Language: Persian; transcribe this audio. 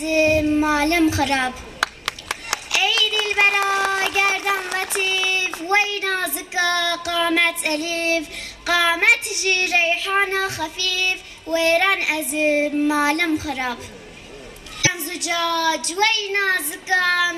مالم خراب. ای دلبرا گردن لطیف وی نازکا قامت الیف، قامت جی ریحان خفیف ویران از مالم خراب. زجاج وی نازکا